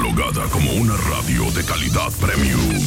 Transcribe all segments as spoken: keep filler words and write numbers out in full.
catalogada como una radio de calidad premium.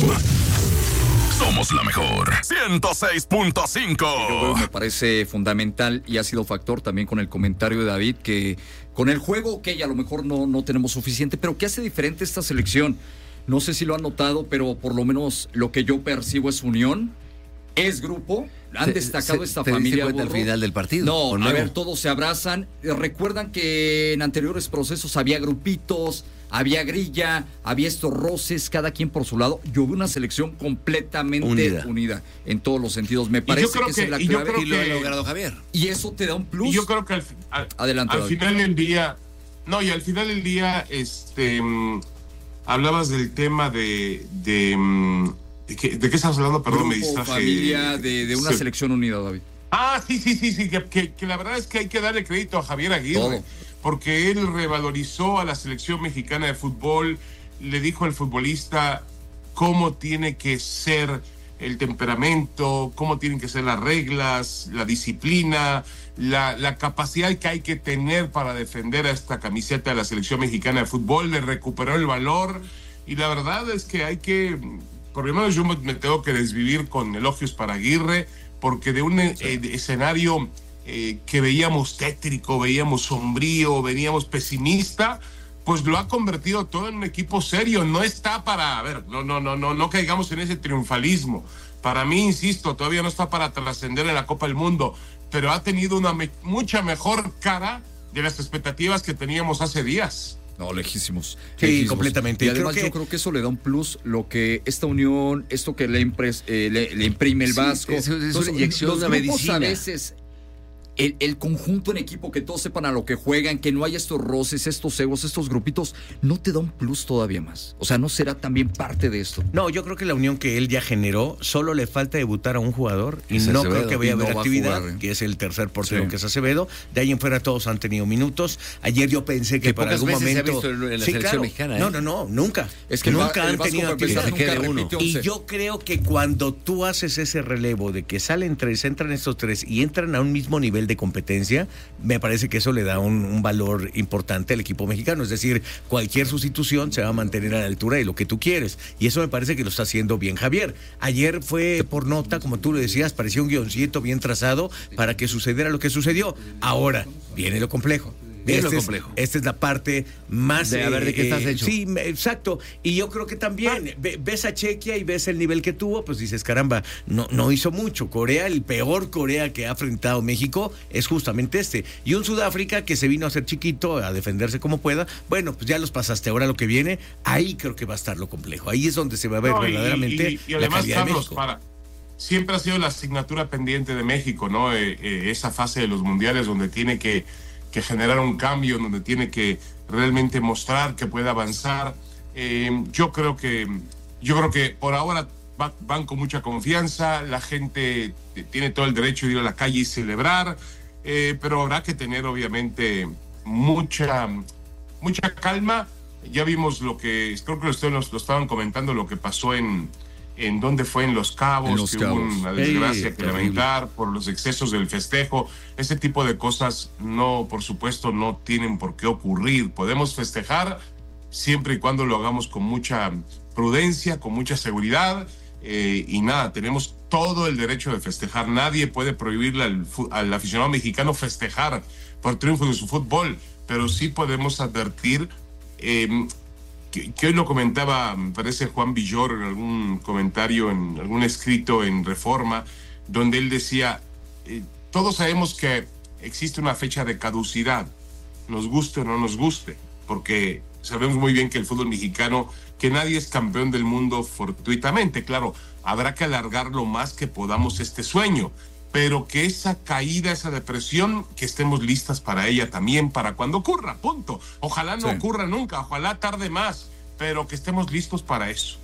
Somos la mejor. ciento seis punto cinco. Me parece fundamental y ha sido factor también con el comentario de David que con el juego, que a lo mejor no, no tenemos suficiente, pero ¿qué hace diferente esta selección? No sé si lo han notado, pero por lo menos lo que yo percibo es unión, es grupo. Han se, destacado se, esta ¿te familia. diste cuenta al final del partido? No, a ver, todos se abrazan. Recuerdan que en anteriores procesos había grupitos, había grilla, había estos roces, cada quien por su lado. Yo vi una selección completamente unida, unida en todos los sentidos. Me parece que, que esa es la clave. Y lo ha logrado Javier. Y eso te da un plus. Y yo creo que al, al, Adelante, al final del día, no, y al final del día, este, um, hablabas del tema de, de um, ¿De qué, ¿De qué estás hablando? Perdón, Grupo, me distraje. Familia, de, de una sí. selección unida, David. Ah, sí, sí, sí, sí, que, que, que la verdad es que hay que darle crédito a Javier Aguirre, Todo. porque él revalorizó a la selección mexicana de fútbol, le dijo al futbolista cómo tiene que ser el temperamento, cómo tienen que ser las reglas, la disciplina, la, la capacidad que hay que tener para defender a esta camiseta de la selección mexicana de fútbol, le recuperó el valor, y la verdad es que hay que... Por lo menos yo me tengo que desvivir con elogios para Aguirre, porque de un sí. eh, escenario eh, que veíamos tétrico, veíamos sombrío, veníamos pesimista, pues lo ha convertido todo en un equipo serio. No está para, a ver, no, no, no, no, no caigamos en ese triunfalismo. Para mí, insisto, todavía no está para trascender en la Copa del Mundo, pero ha tenido una me- mucha mejor cara de las expectativas que teníamos hace días. No, lejísimos. Sí, lejísimos. completamente. Y además creo que... yo creo que eso le da un plus, lo que esta unión, esto que le, impres, eh, le, le imprime el Vasco. Sí, es, es Entonces, una inyección, los una grupos medicina. A veces, el, el conjunto en equipo, que todos sepan a lo que juegan, que no haya estos roces, estos egos, estos grupitos, ¿no te da un plus todavía más? O sea, ¿no será también parte de esto? No, yo creo que la unión que él ya generó, solo le falta debutar a un jugador y es no Acevedo, creo que vaya a haber no actividad, a jugar, ¿eh? que es el tercer portero, sí. que es Acevedo. De ahí en fuera todos han tenido minutos. Ayer yo pensé que, que para algún veces momento... se ha visto en la sí, selección claro. mexicana, ¿eh? No, no, no, nunca. Es que nunca el han Vasco tenido empezar, actividad. nunca uno. Y yo creo que cuando tú haces ese relevo de que salen tres, entran estos tres y entran a un mismo nivel de competencia, me parece que eso le da un, un valor importante al equipo mexicano. Es decir, cualquier sustitución se va a mantener a la altura de lo que tú quieres. Y eso me parece que lo está haciendo bien Javier. Ayer fue por nota, como tú lo decías, parecía un guioncito bien trazado para que sucediera lo que sucedió. Ahora viene lo complejo. Bien este lo complejo. Es, esta es la parte más... De a ver de qué estás hecho. Sí, exacto. Y yo creo que también ve, ves a Chequia y ves el nivel que tuvo, pues dices, caramba, no, no hizo mucho. Corea, el peor Corea que ha enfrentado México es justamente este. Y un Sudáfrica que se vino a hacer chiquito, a defenderse como pueda. Bueno, pues ya los pasaste. Ahora lo que viene, ahí creo que va a estar lo complejo. Ahí es donde se va a ver no, verdaderamente y, y, y además, la calidad Carlos, de México. Para, siempre ha sido la asignatura pendiente de México, ¿no? Eh, eh, esa fase de los mundiales donde tiene que que generar un cambio, donde tiene que realmente mostrar que puede avanzar. Eh, yo creo que yo creo que por ahora va, van con mucha confianza, la gente tiene todo el derecho de ir a la calle y celebrar, eh, pero habrá que tener obviamente mucha, mucha calma. Ya vimos lo que, creo que ustedes lo, lo estaban comentando, lo que pasó en en dónde fue en Los Cabos, en Los que Cabos. hubo una desgracia Ey, que lamentar por los excesos del festejo. Ese tipo de cosas no, por supuesto, no tienen por qué ocurrir. Podemos festejar siempre y cuando lo hagamos con mucha prudencia, con mucha seguridad, eh, y nada, tenemos todo el derecho de festejar. Nadie puede prohibirle al, al aficionado mexicano festejar por triunfo de su fútbol, pero sí podemos advertir eh, Que, que hoy lo comentaba, me parece, Juan Villoro en algún comentario, en algún escrito en Reforma, donde él decía, eh, todos sabemos que existe una fecha de caducidad, nos guste o no nos guste, porque sabemos muy bien que el fútbol mexicano, que nadie es campeón del mundo fortuitamente. Claro, habrá que alargar lo más que podamos este sueño, pero que esa caída, esa depresión, que estemos listas para ella también, para cuando ocurra, punto. Ojalá no sí. ocurra nunca, ojalá tarde más, pero que estemos listos para eso.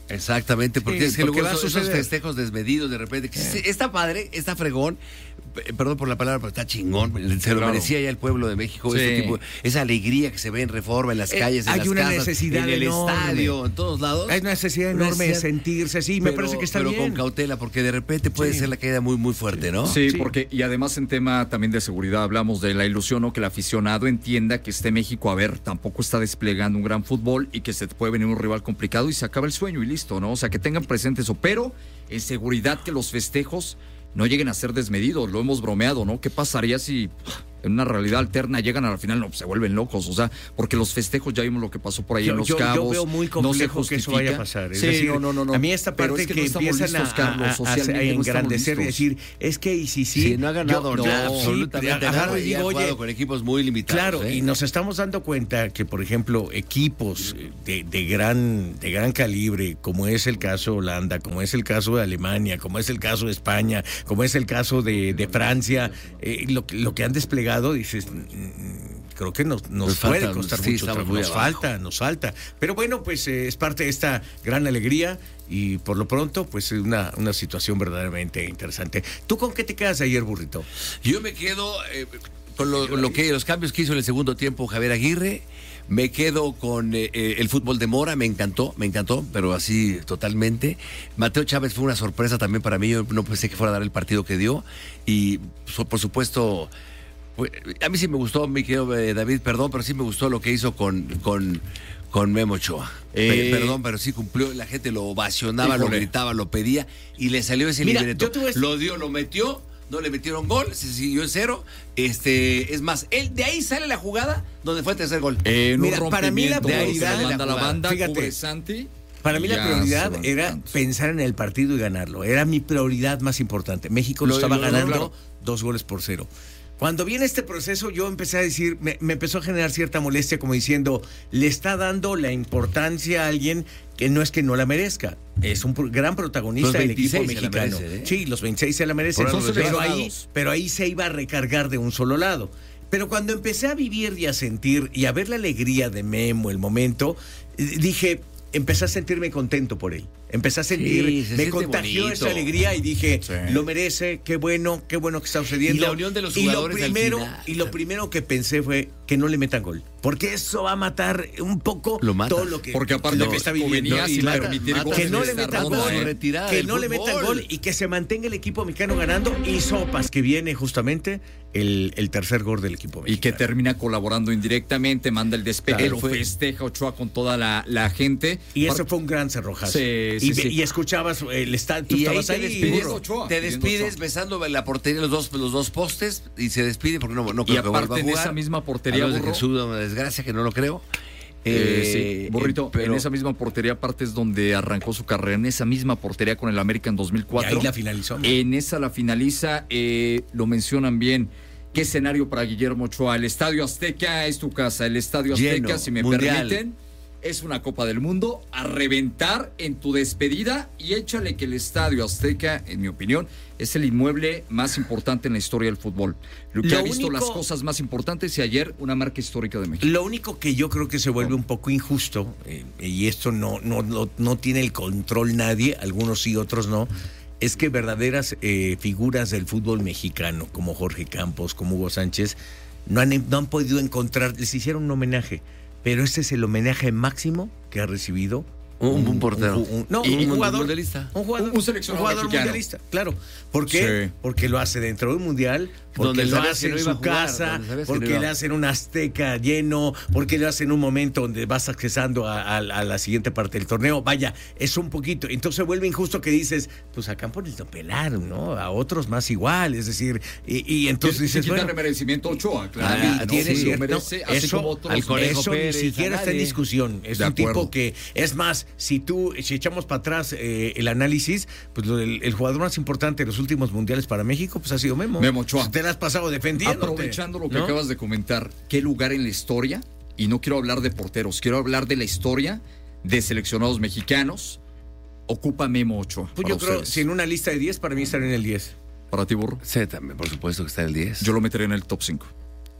Exactamente, porque Sí, es que porque luego va a esos, esos suceder. festejos desmedidos de repente. Que sí, está padre, está fregón. p- Perdón por la palabra, pero está chingón. Se lo Claro. merecía ya el pueblo de México. Sí. Ese tipo, esa alegría que se ve en Reforma, en las Eh, calles, en hay las una casas, necesidad en el enorme. estadio, en todos lados. Hay una necesidad Una enorme de necesidad- sentirse así, me pero- parece que está pero bien. con cautela, porque de repente puede Sí. ser la caída muy, muy fuerte, ¿no? Sí, Sí. porque, y además en tema también de seguridad, hablamos de la ilusión, ¿no? Que el aficionado entienda que esté México, a ver, tampoco está desplegando un gran fútbol y que se te puede venir un rival complicado y se acaba el sueño y listo, ¿no? O sea, que tengan presente eso, pero en seguridad que los festejos no lleguen a ser desmedidos, lo hemos bromeado, ¿no? ¿Qué pasaría si en una realidad alterna llegan a la final? No, pues se vuelven locos, o sea, porque los festejos ya vimos lo que pasó por ahí Yo, en Los yo- yo Cabos. veo muy no se complejo que eso justifica. vaya a pasar. Es Sí, decir, no, no, no, no. A mí esta Pero parte es que que, no estamos empiezan listos, a, Carlos, a- a- socialmente a no estamos engrandecer y listos. decir, es que y si sí. Sí, no ha ganado yo- nada, yo- sí, absolutamente agarro nada. y Y ha digo, jugado oye, con equipos muy limitados. claro, ¿eh? y nos estamos dando cuenta que, por ejemplo, equipos de, de gran, de gran calibre, como es el caso de Holanda, como es el caso de Alemania, como es el caso de España, como es el caso de, de Francia, eh, lo, que- lo que han desplegado, dices, mm, creo que nos, nos, Nos puede falta, costar sí, mucho estamos trabajo. muy Nos abajo. falta, nos falta. Pero bueno, pues eh, es parte de esta gran alegría y por lo pronto, pues es una, una situación verdaderamente interesante. ¿Tú con qué te quedas ayer, Burrito? Yo me quedo eh, con lo, con lo que los cambios que hizo en el segundo tiempo Javier Aguirre. Me quedo con eh, eh, el fútbol de Mora, me encantó, me encantó, pero así totalmente. Mateo Chávez fue una sorpresa también para mí, yo no pensé que fuera a dar el partido que dio. Y so- por supuesto, pues, a mí sí me gustó, mi querido eh, David, perdón, pero sí me gustó lo que hizo con, con, con Memo Ochoa. Eh, Pe- perdón, pero sí cumplió, la gente lo ovacionaba, lo Híjole. gritaba, lo pedía y le salió ese Mira, libreto. yo te voy a decir- Lo dio, lo metió. No le metieron gol, se siguió en cero. Este, es más, él de ahí sale la jugada donde fue el tercer gol. Eh, en un Mira, para mí la rompimiento, prioridad se de la manda a la jugada. banda, Fíjate, cubre Santi. Para mí y la ya prioridad se van era tantos. pensar en el partido y ganarlo. Era mi prioridad más importante. México lo, Lo- estaba lo- ganando claro. dos goles por cero. Cuando viene este proceso, yo empecé a decir, me, me empezó a generar cierta molestia, como diciendo, le está dando la importancia a alguien que no es que no la merezca. Es un pro- gran protagonista Los del equipo veintiséis se la mexicano. merece, ¿eh? Sí, los veintiséis se la merecen. Por algo Pero los ahí, llamados. pero ahí se iba a recargar de un solo lado. Pero cuando empecé a vivir y a sentir y a ver la alegría de Memo, el momento, eh, dije, empecé a sentirme contento por él. Empecé a sentir, Sí, se me siente contagió bonito. esa alegría y dije, Sí. lo merece, qué bueno, qué bueno que está sucediendo. Y la unión de los Y lo jugadores al primero, final. y lo primero que pensé fue que no le metan gol. Porque eso va a matar un poco Lo mata. todo lo que, Porque aparte lo que está México viviendo. venía Y sin mata- permitir mata- goles que no en le esta metan ronda, gol, ¿eh? Retirada que del no le metan fútbol. gol y que se mantenga el equipo mexicano ganando y sopas que viene justamente el, el tercer gol del equipo Y que mexicano. termina colaborando indirectamente, manda el despegue, Claro, lo fue- festeja Ochoa con toda la, la gente. Y eso Par- fue un gran cerrojazo. Sí, sí, y, ve- sí. y escuchabas el estadio, tú Y ahí estabas te ahí, despides, burro. Ochoa, te pidiendo despides Ochoa. besando la portería, los dos, los dos postes, y se despide porque no, no Y creo que vuelva aparte a en jugar. esa misma A portería, menos de que burro. suba una desgracia, que no lo creo. Eh, sí, Burrito, eh, pero- en esa misma portería aparte es donde arrancó su carrera, en esa misma portería con el América en dos mil Y cuatro. ahí la finalizó. En esa la finaliza, eh, lo mencionan bien. ¿Qué escenario para Guillermo Ochoa? El Estadio Azteca es tu casa. El Estadio Azteca, Lleno, si me mundial. permiten, es una Copa del Mundo a reventar en tu despedida y échale que el Estadio Azteca, en mi opinión, es el inmueble más importante en la historia del fútbol. Lo que Lo ha visto único- las cosas más importantes y ayer una marca histórica de México. Lo único que yo creo que se vuelve un poco injusto, eh, y esto no, no, no, no tiene el control nadie, algunos sí, otros no, es que verdaderas eh, figuras del fútbol mexicano, como Jorge Campos, como Hugo Sánchez, no han, no han podido encontrar, les hicieron un homenaje, pero este es el homenaje máximo que ha recibido Un- un portero. un- un- no, Y un un jugador. mundialista. Un jugador, Un- un seleccionado jugador mexicano. mundialista, claro. ¿Por qué? Sí. Porque lo hace dentro de un mundial, porque Donde lo sabías hace que en no iba a su jugar, casa, donde sabías que no porque iba. le hacen un Azteca lleno, porque le hacen un momento donde vas accesando a, a- a la siguiente parte del torneo. Vaya, es un poquito. Entonces se vuelve injusto que dices, pues a Campos les lo pelaron, ¿no? A otros más igual, es decir, y, y entonces Entonces, dices, bueno, merecimiento a Ochoa, claro. Ah, ¿no? tiene Sí, cierto- lo merece, así eso, como otros. al Conejo eso Pérez, ni siquiera a está en nadie. discusión. Es De un acuerdo. tipo que, es más, si tú, si echamos para atrás eh, el análisis, pues lo del- el, jugador más importante de los últimos mundiales para México, pues ha sido Memo. Memo Ochoa. Te la has pasado defendiendo. Aprovechando lo que ¿no? acabas de comentar, ¿qué lugar en la historia? Y no quiero hablar de porteros, quiero hablar de la historia de seleccionados mexicanos. Ocupa Memo Ochoa. Pues para yo creo, ustedes. si en una lista de diez, para mí estar en el diez. Para ti, burro. Sí, también, por supuesto que está en el diez. Yo lo metería en el top cinco.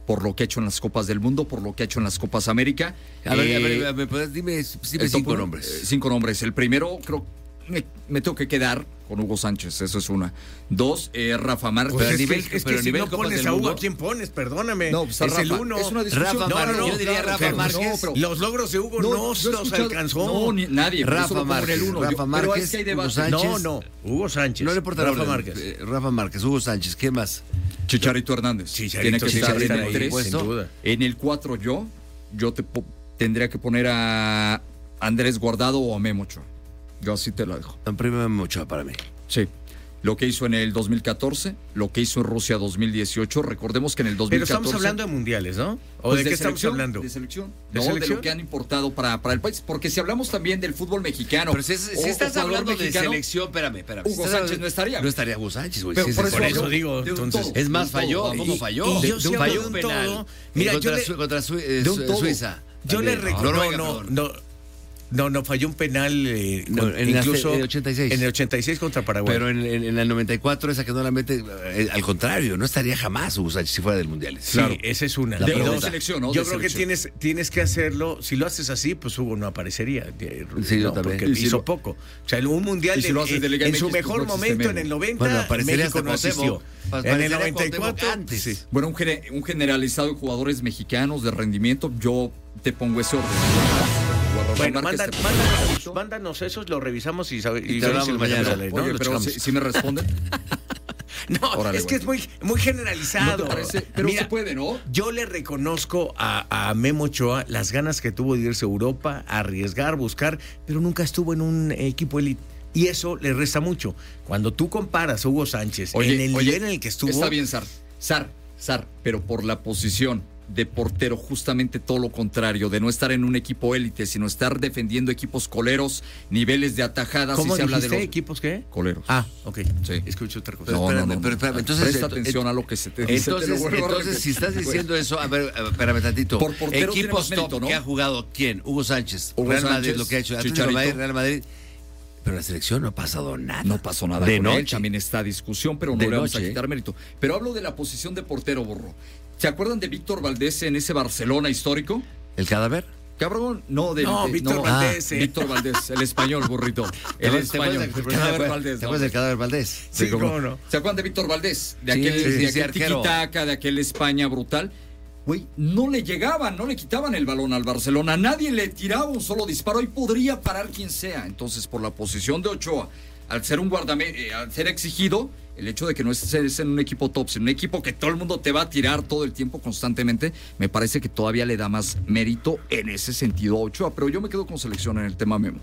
por lo que ha hecho en las Copas del Mundo, por lo que ha hecho en las Copas América. A ver, Eh, a ver, a ver, ¿puedes? dime, dime cinco uno, nombres. eh, Cinco nombres. El primero, creo, me, me tengo que quedar con Hugo Sánchez, eso es una. Dos, eh, Rafa Márquez. Pues Pero a es nivel- que, es pero que a si nivel no Copas pones del a Hugo, Mundo. ¿a quién pones? Perdóname. No, pues, es Rafa, el uno. es una discusión. Rafa No, Márquez, no, yo diría claro, Rafa pero Márquez. no, pero- Los logros de Hugo No, no, yo he los escuchado- alcanzó. No, ni, nadie. por Rafa eso lo pongo en Márquez, el uno. Rafa Yo- pero Márquez, es que hay Hugo debate. Sánchez. No, no, Hugo Sánchez. No le importa Rafa el orden. Márquez. Eh, Rafa Márquez, Hugo Sánchez, ¿quién más? Chicharito Hernández. Chicharito Tiene que sí estar debe en estar el ahí, tres. sin duda. En el cuatro yo, yo te po- tendría que poner a Andrés Guardado o a Memo Ochoa. Yo así te la dejo. En primer Ochoa para mí. Sí. Lo que hizo en el dos mil catorce, lo que hizo en Rusia dos mil dieciocho. Recordemos que en el dos mil Pero catorce... estamos hablando de mundiales, ¿no? ¿O Pues de qué estamos selección, hablando? De selección. ¿De no, selección? de lo que han importado para, para el país. Porque si hablamos también del fútbol mexicano... Pero si, es- si o- estás o jugador hablando de mexicano, selección, espérame, espérame. Hugo Si estás Sánchez hablando- no estaría. No estaría Hugo Sánchez, güey. Pero Sí, por sí, eso, por de eso un- digo, de un entonces, todo, Es más, de un falló. todo, ¿Cómo vamos. falló? Y yo sí hablo falló de un un penal. todo. Mira, contra, yo le- Su- contra Su- eh, de un Su- todo. Suiza. Yo le También. recuerdo, Noruega, no, perdón. no, no, no, falló un penal eh, No, con- en la- incluso en el ochenta y seis. en el ochenta y seis contra Paraguay. Pero en, en, en el noventa y cuatro esa que no la mete, eh, al contrario, no estaría jamás Hugo Sánchez si fuera del Mundial. Sí, esa es una. La Y pregunta. dos, De selección, ¿no? Yo De creo que selección. tienes, tienes que hacerlo. Si lo haces así, pues Hugo no aparecería. eh, Sí, yo no, también. Porque Y si hizo lo- poco. O sea, en un mundial y si de- lo haces de Liga en M X, su pues mejor no existe momento, Memo. en el noventa, Bueno, aparecería México no hasta asistió. Cuauhtémoc. En el Aparecería noventa y cuatro, Cuauhtémoc antes. sí. Bueno, un, gene- un generalizado de jugadores mexicanos de rendimiento, yo te pongo ese orden. Rafa Bueno, Márquez, manda- te- mándanos, mándanos esos, los revisamos y, sabe- Y y te vemos hablamos si lo mañana. metemos al aire, ¿no? Oye, Lo pero checamos. si, si me responden, No, Órale, es que güey. es muy, muy generalizado. ¿no te parece? Pero Mira, se puede, ¿no? Yo le reconozco a, a Memo Ochoa las ganas que tuvo de irse a Europa, arriesgar, buscar, pero nunca estuvo en un equipo élite. Y eso le resta mucho. Cuando tú comparas a Hugo Sánchez Oye, en el oye, nivel en el que estuvo. Está bien, Sar. Sar, Sar, pero por la posición de portero, justamente todo lo contrario, de no estar en un equipo élite, sino estar defendiendo equipos coleros, niveles de atajadas, ¿Cómo y se habla de dijiste? los ¿Equipos qué? coleros. Ah, ok. Sí. Escucho otra cosa. Pero No, espérame, no, no, pero no. espérame, entonces, Presta ent- atención ent- a lo que se te dice. te lo Entonces, vuelvo a entonces repetir. si estás diciendo eso, a ver, a ver, espérame tantito. Por portero tiene Equipos más mérito, top ¿no? que ha jugado, ¿quién? Hugo Sánchez, Hugo Real Madrid, Sánchez, lo que ha hecho, Atlético de Chicharito. Madrid, Real Madrid. Pero en la selección no ha pasado nada. No pasó nada De con noche. él, también está discusión, pero no De le vamos a noche. quitar mérito. Pero hablo de la posición de portero, Borro. ¿Se acuerdan de Víctor Valdés en ese Barcelona histórico? ¿El cadáver? Cabrón, no, de No, de- Víctor Valdés, Ah, eh. Víctor Valdés, el español, burrito. El ¿Te español. acuerdas del el cadáver Valdés, ¿Te ¿no? acuerdas del cadáver Valdés? Sí, cómo no. ¿Se acuerdan de Víctor Valdés? De Sí, aquel, sí, de sí, aquel arquero. tiquitaca, de aquel España brutal. Güey, no le llegaban, no le quitaban el balón al Barcelona. Nadie le tiraba un solo disparo y podría parar quien sea. Entonces, por la posición de Ochoa, al ser un guardameta, eh, al ser exigido, el hecho de que no estés en un equipo top, sino un equipo que todo el mundo te va a tirar todo el tiempo constantemente, me parece que todavía le da más mérito en ese sentido a Ochoa. Pero yo me quedo con selección en el tema Memo.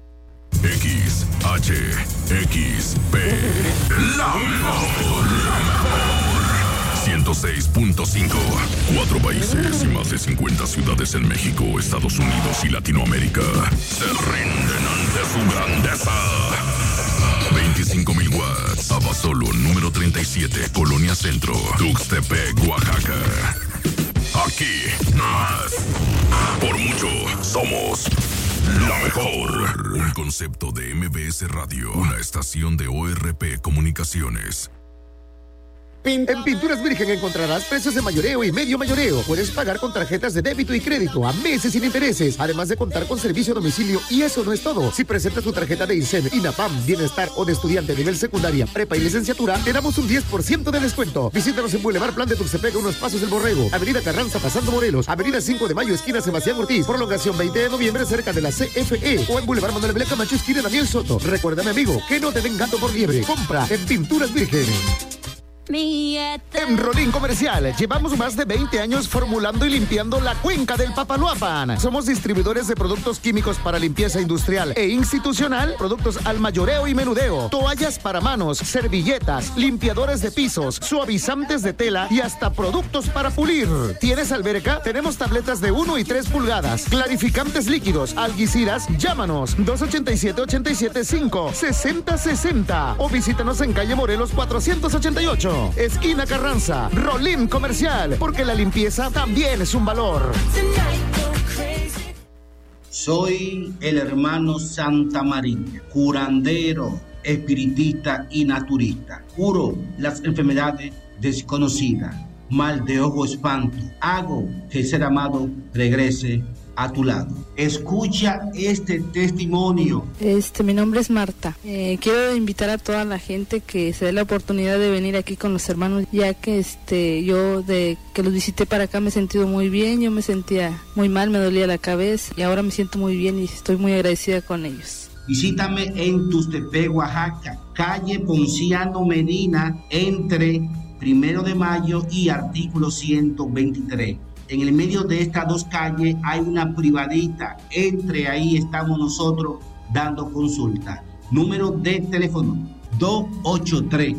X, H, X, P. La mejor. ciento seis punto cinco. Cuatro países y más de cincuenta ciudades en México, Estados Unidos y Latinoamérica se rinden ante su grandeza. veinticinco mil watts. Abasolo número treinta y siete, Colonia Centro, Tuxtepec, Oaxaca. Aquí, más. Por mucho, somos la mejor. Un concepto de M B S Radio, una estación de O R P Comunicaciones. En Pinturas Virgen encontrarás precios de mayoreo y medio mayoreo. Puedes pagar con tarjetas de débito y crédito a meses sin intereses, además de contar con servicio a domicilio. Y eso no es todo. Si presentas tu tarjeta de INSEM, INAPAM, Bienestar o de estudiante a nivel secundaria, prepa y licenciatura, te damos un diez por ciento de descuento. Visítanos en Boulevard Plan de Tuxtepec, unos pasos del Borrego, Avenida Carranza pasando Morelos, Avenida cinco de Mayo, esquina Sebastián Ortiz, prolongación veinte de noviembre cerca de la C F E, o en Boulevard Manuel Belén Camacho, esquina Daniel Soto. Recuérdame, amigo, que no te den gato por liebre. Compra en Pinturas Virgen. En Rolín Comercial llevamos más de veinte años formulando y limpiando la cuenca del Papaloapan. Somos distribuidores de productos químicos para limpieza industrial e institucional, productos al mayoreo y menudeo, toallas para manos, servilletas, limpiadores de pisos, suavizantes de tela y hasta productos para pulir. ¿Tienes alberca? Tenemos tabletas de uno y tres pulgadas, clarificantes líquidos, algiciras. Llámanos dos ochenta y siete, ochenta y siete cinco, sesenta sesenta o visítanos en calle Morelos cuatrocientos ochenta y ocho. Esquina Carranza, Rolín Comercial, porque la limpieza también es un valor. Soy el hermano Santa María, curandero, espiritista y naturista. Curo las enfermedades desconocidas. mal de ojo espanto. Hago que el ser amado regrese a tu lado. Escucha este testimonio. Este, mi nombre es Marta. Eh, quiero invitar a toda la gente que se dé la oportunidad de venir aquí con los hermanos, ya que este, yo de que los visité para acá me he sentido muy bien. Yo me sentía muy mal, me dolía la cabeza y ahora me siento muy bien y estoy muy agradecida con ellos. Visítame en Tustepec, Oaxaca, calle Ponciano Medina, entre Primero de Mayo y Artículo ciento veintitrés. En el medio de estas dos calles hay una privadita. Entre ahí estamos nosotros dando consulta. Número de teléfono dos ocho tres,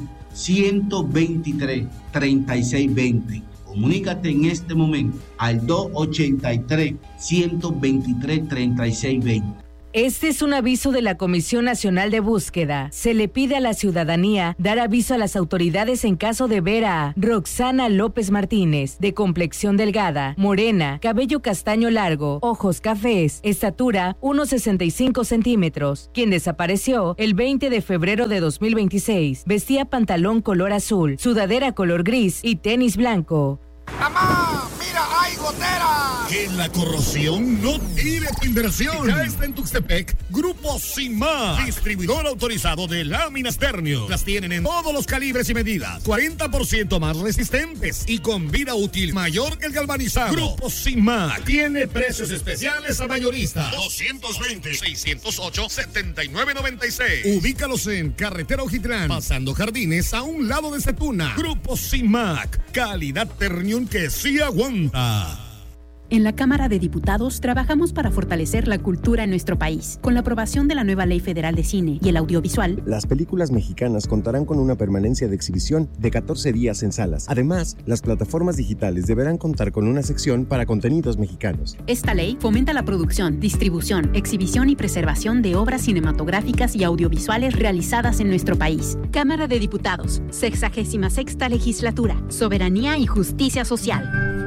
uno dos tres, tres seis dos cero. Comunícate en este momento al dos ocho tres, uno dos tres, tres seis dos cero. Este es un aviso de la Comisión Nacional de Búsqueda. Se le pide a la ciudadanía dar aviso a las autoridades en caso de ver a Roxana López Martínez, de complexión delgada, morena, cabello castaño largo, ojos cafés, estatura uno sesenta y cinco centímetros, quien desapareció el veinte de febrero de dos mil veintiséis. Vestía pantalón color azul, sudadera color gris y tenis blanco. ¡Mamá! ¡Mira, hay goteras! Que la corrosión no tire tu inversión. Ya está en Tuxtepec Grupo Cima, distribuidor autorizado de láminas Ternium. Las tienen en todos los calibres y medidas, cuarenta por ciento más resistentes y con vida útil mayor que el galvanizado. Grupo Cima tiene precios especiales a mayorista. doscientos veinte, seiscientos ocho, setenta y nueve noventa y seis. Ubícalos en Carretera Ojitlán, pasando Jardines, a un lado de Setuna. Grupo Cimac, calidad Ternium que sí aguanta. En la Cámara de Diputados trabajamos para fortalecer la cultura en nuestro país. Con la aprobación de la nueva Ley Federal de Cine y el Audiovisual, las películas mexicanas contarán con una permanencia de exhibición de catorce días en salas. Además, las plataformas digitales deberán contar con una sección para contenidos mexicanos. Esta ley fomenta la producción, distribución, exhibición y preservación de obras cinematográficas y audiovisuales realizadas en nuestro país. Cámara de Diputados, sexagésima sexta Legislatura, Soberanía y Justicia Social.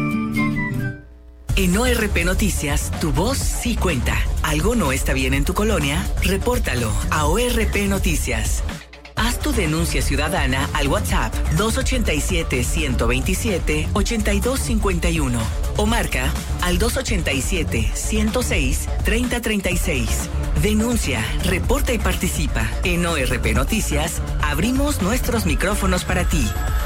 En O R P Noticias, tu voz sí cuenta. ¿Algo no está bien en tu colonia? Repórtalo a O R P Noticias. Haz tu denuncia ciudadana al WhatsApp dos ocho siete, uno dos siete, ocho dos cinco uno o marca al dos ocho siete, uno cero seis, tres cero tres seis. Denuncia, reporta y participa. En O R P Noticias, abrimos nuestros micrófonos para ti.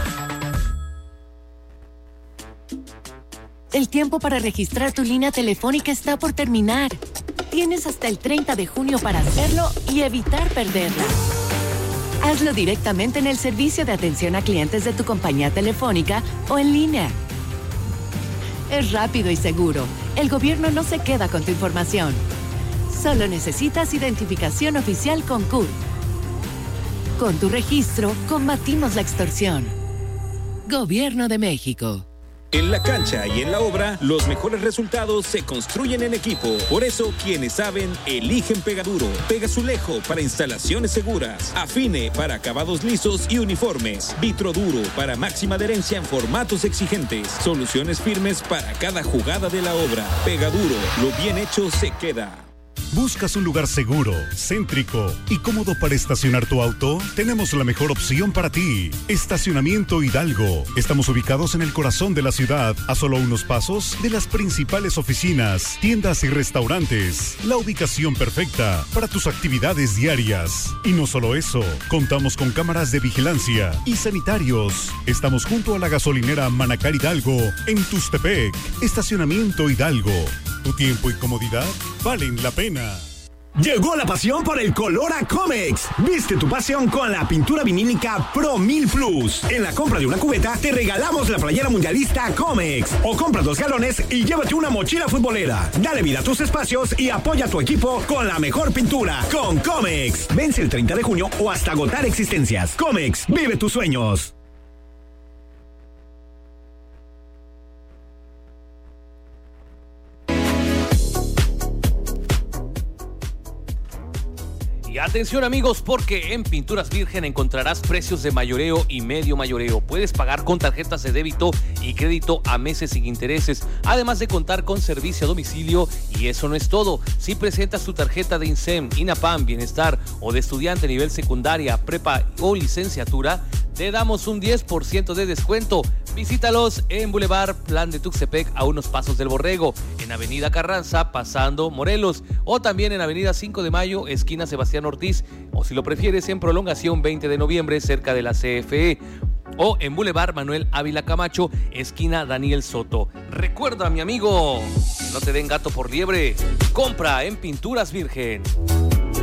El tiempo para registrar tu línea telefónica está por terminar. Tienes hasta el treinta de junio para hacerlo y evitar perderla. Hazlo directamente en el servicio de atención a clientes de tu compañía telefónica o en línea. Es rápido y seguro. El gobierno no se queda con tu información. Solo necesitas identificación oficial con C U R. Con tu registro, combatimos la extorsión. Gobierno de México. En la cancha y en la obra, los mejores resultados se construyen en equipo. Por eso, quienes saben, eligen Pegaduro. Pegazulejo para instalaciones seguras. Afine para acabados lisos y uniformes. Vitroduro para máxima adherencia en formatos exigentes. Soluciones firmes para cada jugada de la obra. Pegaduro, lo bien hecho se queda. ¿Buscas un lugar seguro, céntrico y cómodo para estacionar tu auto? Tenemos la mejor opción para ti. Estacionamiento Hidalgo. Estamos ubicados en el corazón de la ciudad, a solo unos pasos de las principales oficinas, tiendas y restaurantes. La ubicación perfecta para tus actividades diarias. Y no solo eso, contamos con cámaras de vigilancia y sanitarios. Estamos junto a la gasolinera Manacar Hidalgo, en Tustepec. Estacionamiento Hidalgo. Tu tiempo y comodidad valen la pena. Llegó la pasión por el color a Comex. Viste tu pasión con la pintura vinílica Pro mil Plus. En la compra de una cubeta te regalamos la playera mundialista Comex. O compra dos galones y llévate una mochila futbolera. Dale vida a tus espacios y apoya a tu equipo con la mejor pintura con Comex. Vence el treinta de junio o hasta agotar existencias. Comex, vive tus sueños. Y atención amigos, porque en Pinturas Virgen encontrarás precios de mayoreo y medio mayoreo. Puedes pagar con tarjetas de débito y crédito a meses sin intereses, además de contar con servicio a domicilio. Y eso no es todo. Si presentas tu tarjeta de INSEM, INAPAM, Bienestar o de estudiante nivel secundaria, prepa o licenciatura, te damos un diez por ciento de descuento. Visítalos en Boulevard Plan de Tuxtepec, a unos pasos del Borrego, en Avenida Carranza, pasando Morelos, o también en Avenida cinco de Mayo, esquina Sebastián Ortiz, o si lo prefieres en Prolongación veinte de noviembre, cerca de la C F E, o en Boulevard Manuel Ávila Camacho, esquina Daniel Soto. Recuerda, mi amigo, que no te den gato por liebre. Compra en Pinturas Virgen.